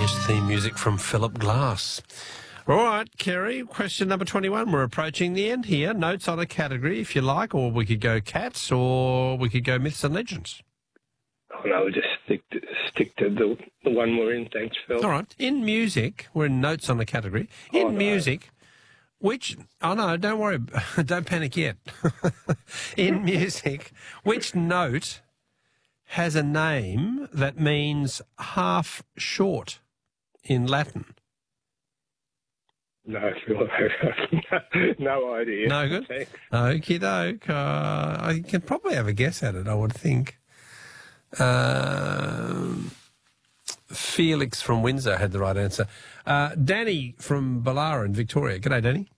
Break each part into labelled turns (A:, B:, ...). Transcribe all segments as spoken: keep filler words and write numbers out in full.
A: Strange theme music from Philip Glass. All right, Kerry, question number twenty-one. We're approaching the end here. Notes on a category, if you like, or we could go cats, or we could go myths and legends.
B: Oh, no, we'll just stick to, stick to the, the one we're in. Thanks, Phil.
A: All right. In music, we're in notes on a category. In
B: Oh, no.
A: music, which... Oh, no, don't worry. Don't panic yet. In music, which note has a name that means half short in Latin?
B: No, Phil, no, no idea.
A: No good?
B: Thanks.
A: Okie doke. Uh, I can probably have a guess at it, I would think. Um, Felix from Windsor had the right answer. Uh, Danny from Ballara in Victoria. G'day, Danny.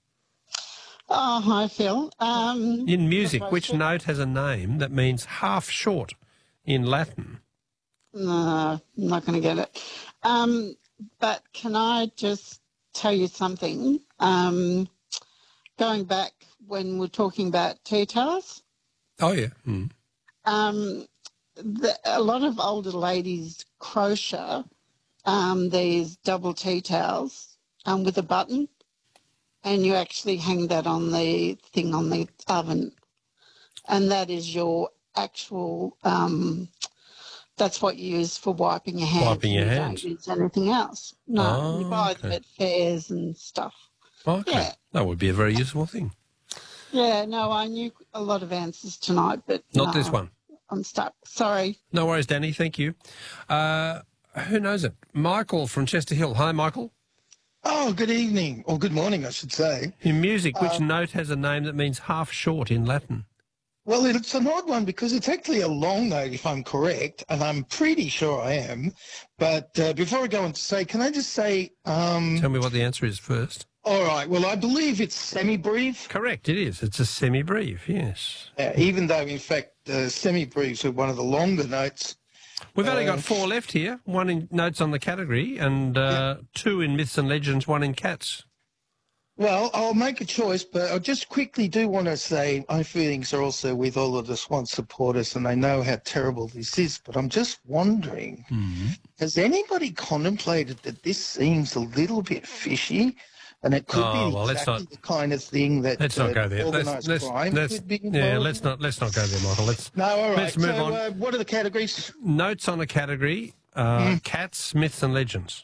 C: Oh, hi, Phil. Um,
A: In music,
C: that's
A: which
C: right.
A: note has a name that means half short in Latin?
C: No, I'm not going to get it. Um, but can I just tell you something? Um, going back when we're talking about tea towels,
A: Oh, yeah. Mm.
C: um, the, a lot of older ladies crochet um, these double tea towels um, with a button, and you actually hang that on the thing on the oven, and that is your actual... Um, That's what you use for wiping your hands.
A: Wiping your
C: you
A: hands.
C: don't use anything else. No,
A: Oh,
C: you buy them
A: okay.
C: at fairs and stuff.
A: Okay.
C: Yeah.
A: That would be a very useful thing.
C: Yeah, no, I knew a lot of answers tonight, but
A: Not
C: no,
A: this one.
C: I'm stuck. Sorry.
A: No worries, Danny. Thank you. Uh, who knows it? Michael from Chester Hill. Hi, Michael.
D: Oh, good evening, or good morning, I should say.
A: In music, which
D: Um,
A: note has a name that means half short in Latin?
D: Well, it's an odd one because it's actually a long note, if I'm correct, and I'm pretty sure I am. But uh, before I go on to say, can I just say, um,
A: Tell me what the answer is first.
D: all right, well, I believe it's semi-brief,
A: Correct, it is. It's a semi-brief, yes.
D: uh, even though, in fact, uh, semi-briefs are one of the longer notes.
A: We've only
D: Uh,
A: got four left here. One in notes on the category and uh, two in myths and legends, one in cats.
D: Well, I'll make a choice, but I just quickly do want to say my feelings are also with all of the Swan supporters, and I know how terrible this is, but I'm just wondering, has anybody contemplated that this seems a little bit fishy, and it could
A: Oh,
D: be
A: well, let's
D: exactly
A: not-
D: the kind of thing that
A: Let's not
D: uh,
A: go there. Let's,
D: organised
A: let's,
D: crime
A: let's,
D: could be
A: yeah,
D: involved
A: let's
D: in?
A: not let's not go there, Michael. Let's
D: No, all right.
A: let's move
D: so,
A: on.
D: Uh, what are the categories?
A: Notes on a category: uh, cats, myths and legends.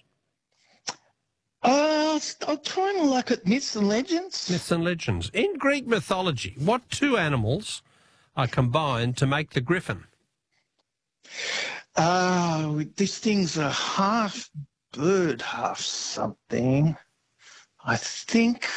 D: Uh, I'll try my luck at myths and legends.
A: Myths and legends. In Greek mythology, what two animals are combined to make the griffin?
D: Uh, these things are half bird, half something. I think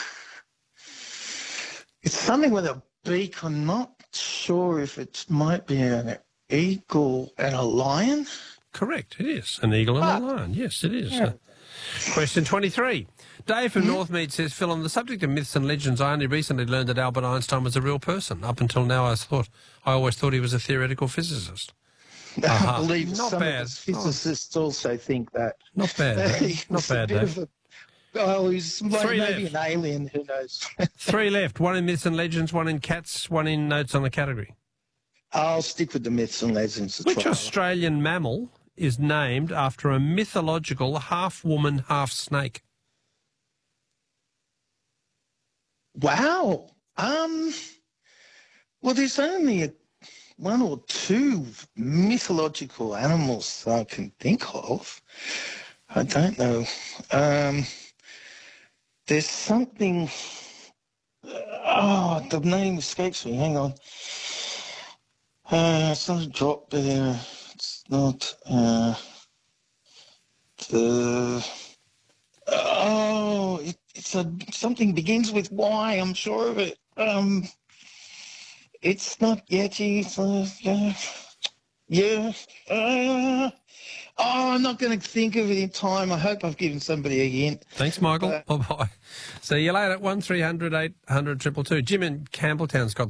D: it's something with a beak. I'm not sure if it might be an eagle and a lion.
A: Correct, it is. An eagle and
D: Ah.
A: a lion. Yes, it is.
D: Yeah.
A: Uh, question twenty-three. Dave from Northmead says, Phil, on the subject of myths and legends, I only recently learned that Albert Einstein was a real person. Up until now, I thought I always thought he was a theoretical physicist. Aha.
D: I believe
A: Not
D: some
A: bad.
D: of us physicists also think that.
A: Not bad. Dave.
D: He's
A: Not
D: a
A: bad,
D: bit
A: Dave.
D: of a- Oh, he's like
A: Three
D: maybe
A: left.
D: an alien, who knows?
A: Three left. One in myths and legends, one in cats, one in notes on the category.
D: I'll stick with the myths and legends. to
A: Which
D: try.
A: Australian mammal is named after a mythological half-woman, half-snake?
D: Wow. Um. Well, there's only a, one or two mythological animals that I can think of. I don't know. Um. There's something. Oh, the name escapes me. Hang on. Uh, it's not a drop there. It's not. Uh. The. Oh, it, it's a something begins with Y. I'm sure of it. Um, it's not Yeti. It's, uh, yeah, yeah. Uh, oh, I'm not going to think of it in time. I hope I've given somebody a hint.
A: Thanks, Michael.
D: Uh,
A: Bye-bye. See you later. one three hundred eight hundred two two two. Jim in Campbelltown's got